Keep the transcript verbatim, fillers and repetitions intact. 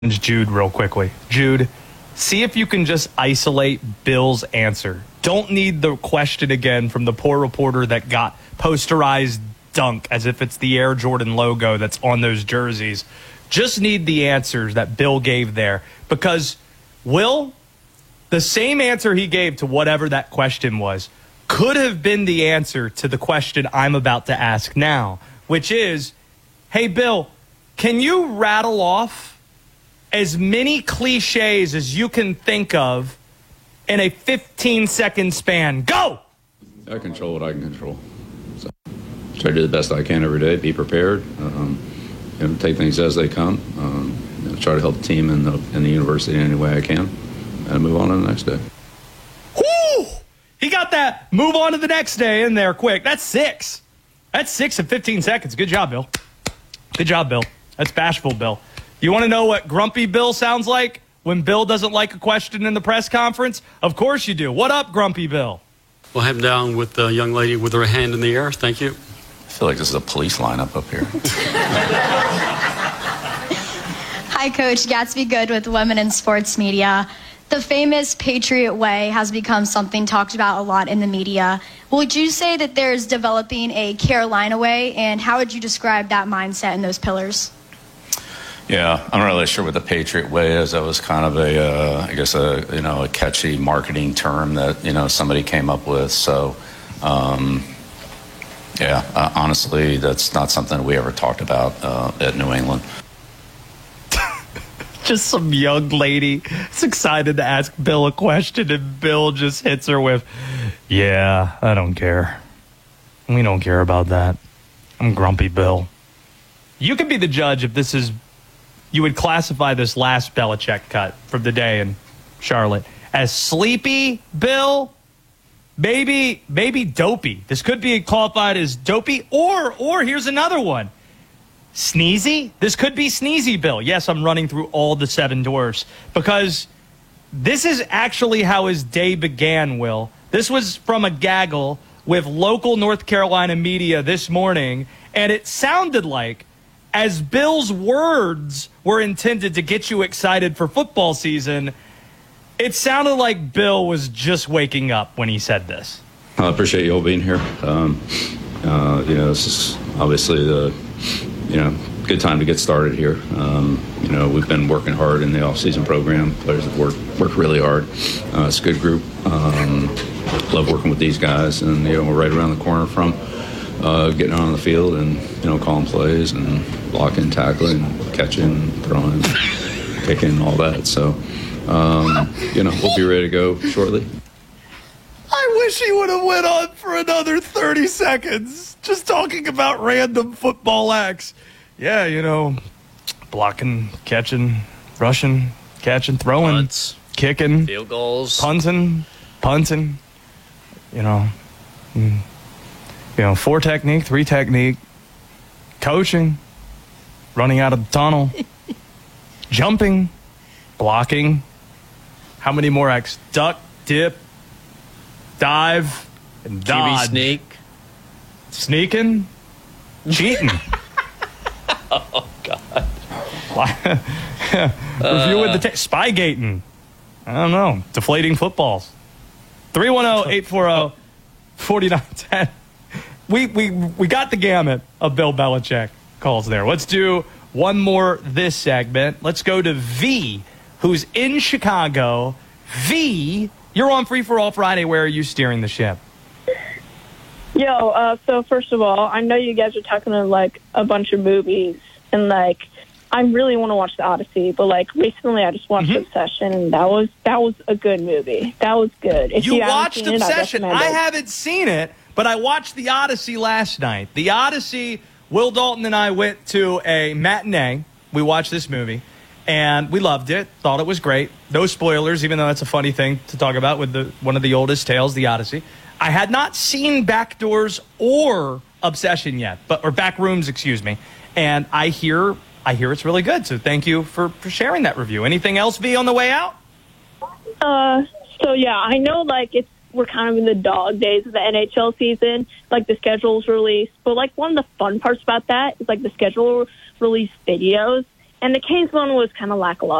Jude real quickly. Jude, see if you can just isolate Bill's answer. Don't need the question again from the poor reporter that got posterized dunk as if it's the Air Jordan logo that's on those jerseys. Just need the answers that Bill gave there. Because, Will, the same answer he gave to whatever that question was could have been the answer to the question I'm about to ask now, which is, hey, Bill, can you rattle off as many cliches as you can think of in a fifteen second span? Go! I control what I can control. So try to do the best I can every day, be prepared, um, you know, take things as they come, um, you know, try to help the team in the, in the university in any way I can, and move on to the next day. Whoo! He got that move on to the next day in there quick. That's six. That's six in fifteen seconds. Good job, Bill. Good job, Bill. That's bashful, Bill. You want to know what grumpy Bill sounds like when Bill doesn't like a question in the press conference? Of course you do. What up, grumpy Bill? We'll have him down with the young lady with her hand in the air. Thank you. I feel like this is a police lineup up here. Hi, Coach. Gatsby Good with Women in Sports Media. The famous Patriot Way has become something talked about a lot in the media. Would you say that there's developing a Carolina way, and how would you describe that mindset and those pillars? Yeah, I'm not really sure what the Patriot Way is. That was kind of a, uh, I guess, a you know, a catchy marketing term that you know somebody came up with. So, um, yeah, uh, honestly, that's not something we ever talked about uh, at New England. Just some young lady is excited to ask Bill a question, and Bill just hits her with, "Yeah, I don't care. We don't care about that. I'm grumpy Bill." You can be the judge if this is. You would classify this last Belichick cut from the day in Charlotte as sleepy, Bill, maybe, maybe dopey. This could be qualified as dopey, or, or here's another one, sneezy. This could be sneezy, Bill. Yes, I'm running through all the seven dwarfs because this is actually how his day began, Will. This was from a gaggle with local North Carolina media this morning, and it sounded like, as Bill's words were intended to get you excited for football season, it sounded like Bill was just waking up when he said this. I appreciate you all being here. Um, uh, you know, this is obviously the, you know, good time to get started here. Um, you know, we've been working hard in the off-season program. Players have worked, worked really hard. Uh, it's a good group. Um, love working with these guys, and, you know, we're right around the corner from Uh, getting on the field and, you know, calling plays and blocking, tackling, catching, throwing, kicking, all that. So, um, you know, we'll be ready to go shortly. I wish he would have went on for another thirty seconds just talking about random football acts. Yeah, you know, blocking, catching, rushing, catching, throwing, Punts, kicking, field goals, punting, punting, you know. Mm. You know, four technique, three technique, coaching, running out of the tunnel, jumping, blocking. How many more acts? Duck, dip, dive, and dodge. Q B sneak. Sneaking, cheating. Oh, God. Reviewing the ta- spygating. I don't know. Deflating footballs. three one zero, eight four zero, four nine one zero. We, we we got the gamut of Bill Belichick calls there. Let's do one more this segment. Let's go to V, who's in Chicago. V, you're on Free for All Friday. Where are you steering the ship? Yo, uh, so first of all, I know you guys are talking about, like, a bunch of movies, and, like, I really want to watch The Odyssey, but, like, recently I just watched mm-hmm. Obsession, and that was that was a good movie. That was good. If you, you watched seen Obsession. it, I, I haven't seen it. But I watched The Odyssey last night. The Odyssey, Will Dalton and I went to a matinee. We watched this movie, and we loved it. Thought it was great. No spoilers, even though that's a funny thing to talk about with the one of the oldest tales, The Odyssey. I had not seen Backdoors or Obsession yet, but or Backrooms, excuse me. And I hear I hear it's really good. So thank you for, for sharing that review. Anything else, V, on the way out? Uh, so yeah, I know like it's. We're kind of in the dog days of the N H L season. Like, the schedule's released. But, like, one of the fun parts about that is, like, the schedule release videos. And the Canes one was kind of lackluster.